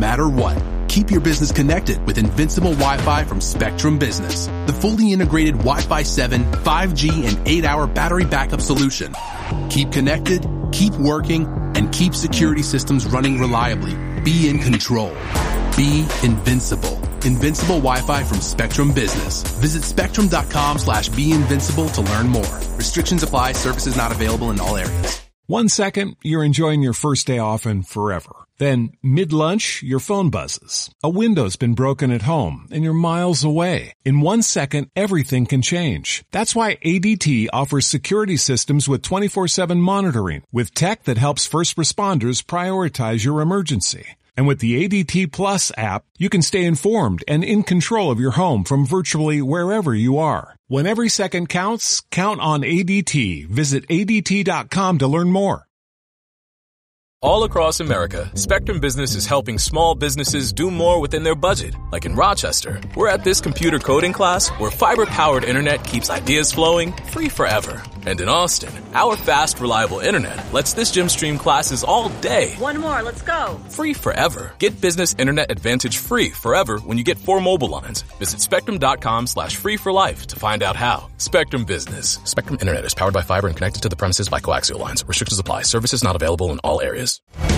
matter what. Keep your business connected with Invincible Wi-Fi from Spectrum Business, the fully integrated Wi-Fi 7, 5G, and 8-hour battery backup solution. Keep connected, keep working, and keep security systems running reliably. Be in control. Be invincible. Invincible Wi-Fi from Spectrum Business. Visit spectrum.com/beinvincible to learn more. Restrictions apply. Services not available in all areas. 1 second, you're enjoying your first day off and forever. Then, mid-lunch, your phone buzzes. A window's been broken at home, and you're miles away. In 1 second, everything can change. That's why ADT offers security systems with 24/7 monitoring, with tech that helps first responders prioritize your emergency. And with the ADT Plus app, you can stay informed and in control of your home from virtually wherever you are. When every second counts, count on ADT. Visit ADT.com to learn more. All across America, Spectrum Business is helping small businesses do more within their budget. Like in Rochester, we're at this computer coding class where fiber-powered internet keeps ideas flowing free forever. And in Austin, our fast, reliable internet lets this gym stream classes all day. One more, let's go. Free forever. Get Business Internet Advantage free forever when you get 4 mobile lines. Visit spectrum.com/free for life to find out how. Spectrum Business. Spectrum Internet is powered by fiber and connected to the premises by coaxial lines. Restrictions apply. Services not available in all areas.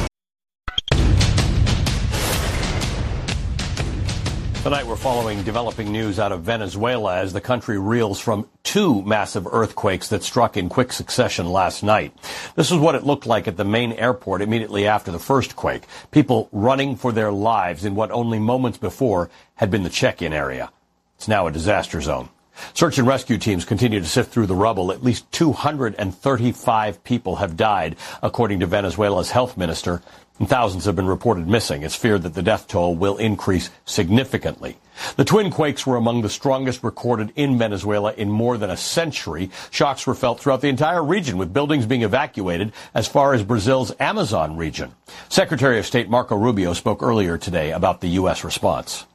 Tonight we're following developing news out of Venezuela as the country reels from 2 massive earthquakes that struck in quick succession last night. This is what it looked like at the main airport immediately after the first quake. People running for their lives in what only moments before had been the check-in area. It's now a disaster zone. Search and rescue teams continue to sift through the rubble. At least 235 people have died, according to Venezuela's health minister, and thousands have been reported missing. It's feared that the death toll will increase significantly. The twin quakes were among the strongest recorded in Venezuela in more than a century. Shocks were felt throughout the entire region, with buildings being evacuated as far as Brazil's Amazon region. Secretary of State Marco Rubio spoke earlier today about the U.S. response.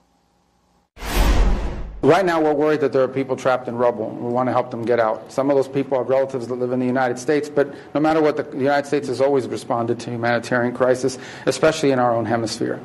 Right now, we're worried that there are people trapped in rubble. We want to help them get out. Some of those people have relatives that live in the United States, but no matter what, the United States has always responded to humanitarian crisis, especially in our own hemisphere.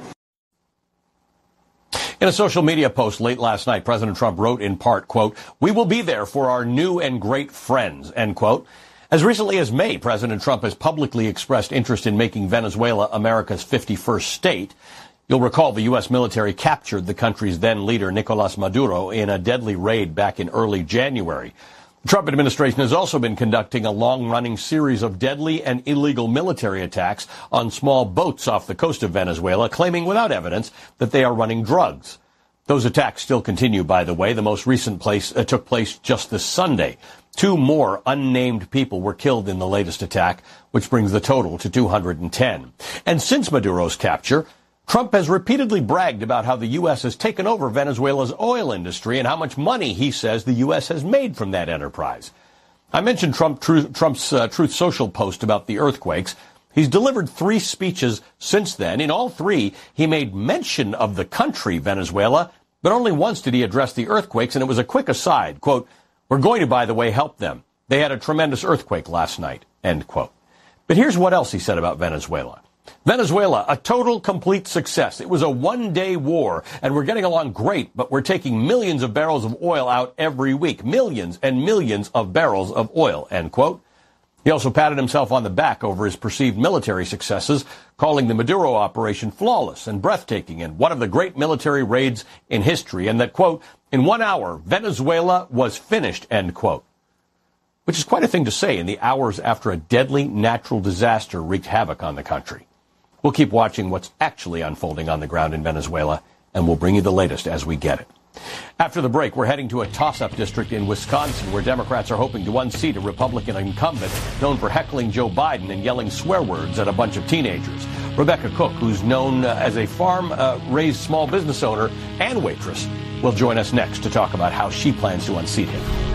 In a social media post late last night, President Trump wrote in part, quote, "We will be there for our new and great friends," end quote. As recently as May, President Trump has publicly expressed interest in making Venezuela America's 51st state. You'll recall the U.S. military captured the country's then leader, Nicolas Maduro, in a deadly raid back in early January. The Trump administration has also been conducting a long-running series of deadly and illegal military attacks on small boats off the coast of Venezuela, claiming without evidence that they are running drugs. Those attacks still continue, by the way. The most recent took place just this Sunday. 2 more unnamed people were killed in the latest attack, which brings the total to 210. And since Maduro's capture, Trump has repeatedly bragged about how the U.S. has taken over Venezuela's oil industry and how much money he says the U.S. has made from that enterprise. I mentioned Trump's Truth Social post about the earthquakes. He's delivered 3 speeches since then. In all 3, he made mention of the country, Venezuela, but only once did he address the earthquakes, and it was a quick aside. Quote, "We're going to, by the way, help them. They had a tremendous earthquake last night," end quote. But here's what else he said about Venezuela. Venezuela, a total, complete success. It was a one-day war, and we're getting along great, but we're taking millions of barrels of oil out every week. Millions and millions of barrels of oil, end quote. He also patted himself on the back over his perceived military successes, calling the Maduro operation flawless and breathtaking and one of the great military raids in history, and that, quote, "In 1 hour, Venezuela was finished," end quote. Which is quite a thing to say in the hours after a deadly natural disaster wreaked havoc on the country. We'll keep watching what's actually unfolding on the ground in Venezuela, and we'll bring you the latest as we get it. After the break, we're heading to a toss-up district in Wisconsin where Democrats are hoping to unseat a Republican incumbent known for heckling Joe Biden and yelling swear words at a bunch of teenagers. Rebecca Cook, who's known as a farm-raised small business owner and waitress, will join us next to talk about how she plans to unseat him.